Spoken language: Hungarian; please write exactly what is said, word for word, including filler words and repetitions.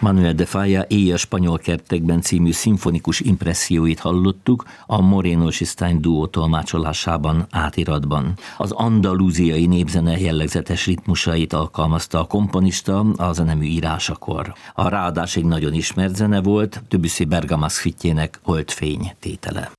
Manuel de Falla Éjjel spanyol kertekben című szimfonikus impresszióit hallottuk a Moreno és Stein duó tolmácsolásában, átiratban. Az andalúziai népzene jellegzetes ritmusait alkalmazta a komponista a zenemű írásakor. A ráadás egy nagyon ismert zene volt, Debussy Bergamasque-fitjének Holdfény tétele.